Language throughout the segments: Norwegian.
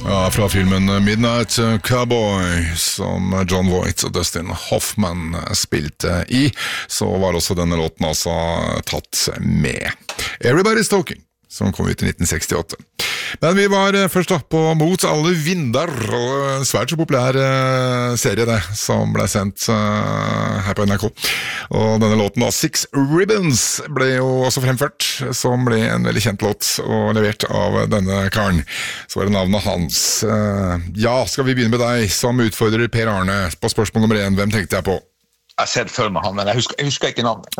Ja, fra filmen Midnight Cowboy, som John Voight og Dustin Hoffman spilte i, så var også denne låten altså tatt med. Everybody's Talking, som kom ut i 1968. Men vi var først da på Mot alle vinder, og en svært så populær serie det, som ble sendt her på NRK. Og denne låten da, Six Ribbons, ble jo også fremført, som ble en veldig kjent låt og levert av denne karen. Så var det navnet hans. Ja, skal vi begynne med deg som utfordrer Per Arne på spørsmål nummer 1. Hvem tenkte jeg på? Jeg ser det for meg han, men jeg husker ikke navnet.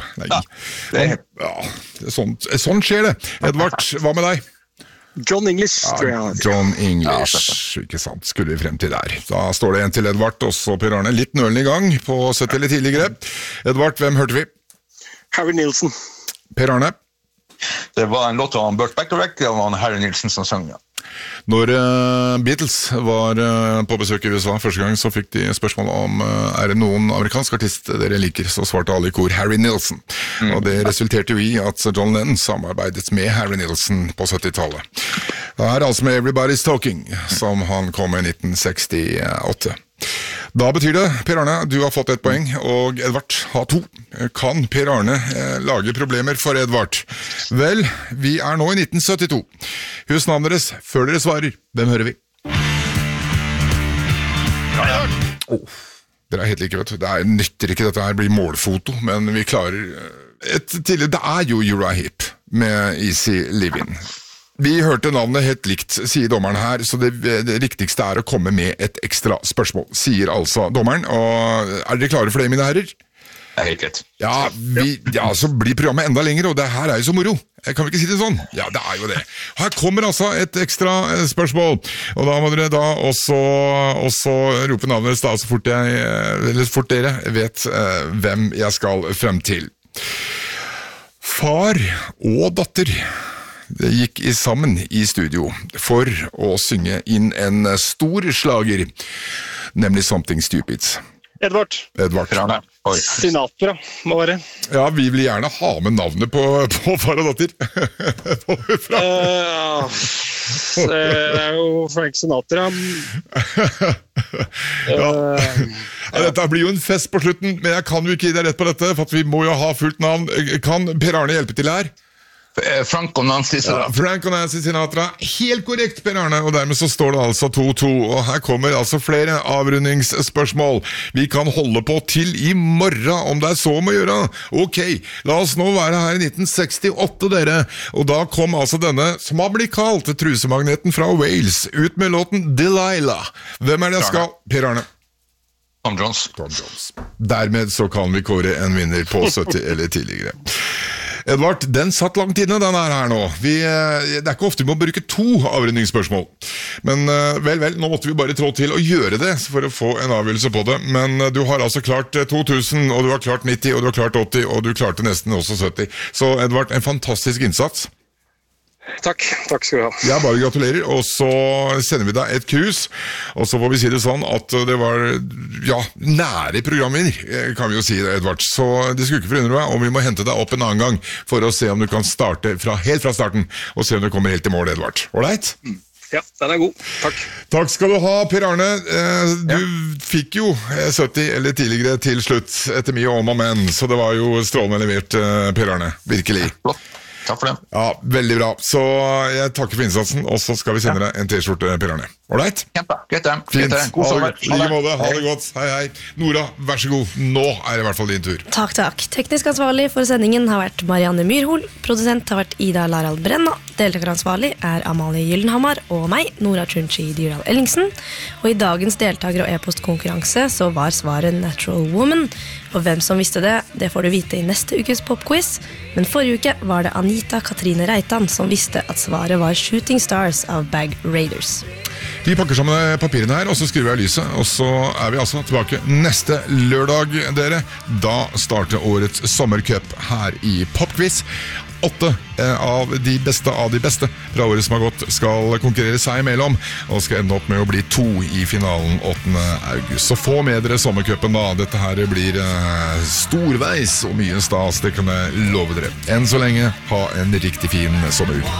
Sånn skjer det. Edvard, hva med deg? John English, tror jeg. John English, ikke sant, skulle vi frem til der. Da står det en til Edvard, også Per Arne. Litt nølende i gang på 70 eller tidligere. Edvard, hvem hørte vi? Harry Nilsson. Per Arne? Det var en låt av Burt Bacharach, det var Harry Nilsson som sang, ja. Når Beatles var på besøk i USA første gang, så fikk de spørsmål om er det noen amerikansk artist dere liker, så svarte alle i kor Harry Nilsson. Og det resulterte jo i at John Lennon samarbeidet med Harry Nilsson på 70-tallet. Det er altså med Everybody's Talking, som han kom med i 1968. Da betyr det, Per Arne, du har fått et poeng, og Edvard har 2. Kan Per Arne lage problemer for Edvard? Vel, vi er nå i 1972. Husk navnet deres før dere svarer. Hvem hører vi? Dere er helt like, vet du. Det nytter ikke dette her blir målfoto, men vi klarer det er jo Uriah Heep med Easy Living. Vi hørte navnet helt likt, sier dommeren her, så det riktigste er å komme med et ekstra spørsmål, sier altså dommeren. Og er dere klare for det, mine herrer? Det er helt rett. Ja, så blir programmet enda lenger, og det her er jo så moro. Kan vi ikke si det sånn? Ja, det er jo det. Her kommer altså et ekstra spørsmål, og da må dere da også rope navnet deres da, så fort dere vet hvem jeg skal frem til. Far og datter gikk sammen i studio for å synge inn en stor slager, nemlig Something Stupid. Edvard. Sinatra, må være. Ja, vi vil gjerne ha med navnet på far og datter. Det er jo Frank Sinatra. Dette blir jo en fest på slutten, men jeg kan jo ikke gi deg rett på dette, for vi må jo ha fullt navn. Kan Per Arne hjelpe til her? Frank og Nancy Sinatra. Frank og Nancy Sinatra. Helt korrekt, Per Arne, og dermed så står det altså 2-2, og her kommer altså flere avrundingsspørsmål. Vi kan holde på til i morgen, om det er så må gjøre. Ok, la oss nå være her i 1968, dere, og da kom altså denne, som har blitt kalt trusemagneten fra Wales, ut med låten Delilah. Hvem er det jeg skal? Per Arne. Tom Jones. Dermed så kan vi kåre en vinner på 70 eller tidligere. Edvard, den satt langt inne, den er her nå. Det er ikke ofte vi må bruke 2 avrundingsspørsmål. Men vel, nå måtte vi bare trå til å gjøre det for å få en avgjørelse på det. Men du har altså klart 2000, og du har klart 90, og du har klart 80, og du klarte nesten også 70. Så Edvard, en fantastisk innsats. Takk skal du ha. Ja, bare gratulerer, og så sender vi deg et krus, og så får vi si det sånn at det var, nære programvinner, kan vi jo si det, Edvard. Så det skulle ikke forundre meg om vi må hente deg opp en annen gang for å se om du kan starte helt fra starten, og se om du kommer helt i mål, Edvard. Alright? Ja, den er god. Takk. Takk skal du ha, Per Arne. Du fikk jo 70 eller tidligere til slutt, etter mye om og men, så det var jo strålende levert, Per Arne. Virkelig. Takk for det. Ja, veldig bra. Så jeg takker for innsatsen, og så skal vi sende deg en t-skjorte, Per Arne. Alright? Kjempe, greit det. Fint. God sommer. Ha det godt. Hei. Nora, vær så god. Nå er det i hvert fall din tur. Takk. Teknisk ansvarlig for sendingen har vært Marianne Myrhol, produsent har vært Ida Larald Brenna, deltakeransvarlig er Amalie Gyllenhammar og meg, Nora Tjunchi Dyrdal Ellingsen, og i dagens deltaker- og e-postkonkurranse så var svaret Natural Woman, og hvem som visste det, det får du vite i neste ukes popquiz, men forrige uke var det Anita Katrine Reitan som visste at svaret var Shooting Stars av Bag Raiders. Vi pakker sammen papirene her, og så skriver jeg lyset, og så er vi altså tilbake neste lørdag, dere. Da starter årets sommercup her i Popquiz. 8 av de beste fra året som har gått skal konkurrere seg imellom, og skal ende opp med å bli 2 i finalen 8. august. Så få med dere sommercupen da. Dette her blir storveis og mye stas, det kan jeg love dere. Enn så lenge, ha en riktig fin sommer.